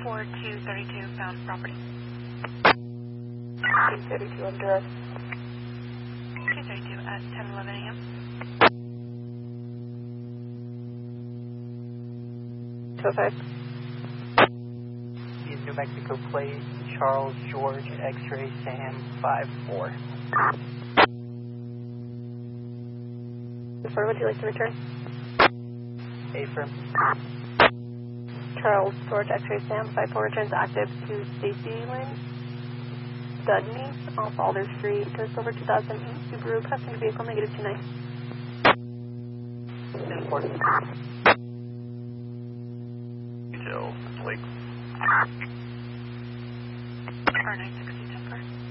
4232 found property. 232 under us. 232 at 10:11 a.m. New Mexico plate, Charles George, X-ray Sam 54. Where would you like to return? Affirm. Charles George, X-ray Sam 54 returns active to Stacy Lynn Dudney off Alder Street, just over 2008 Subaru passenger vehicle -29. Important. Details, Lake. R960.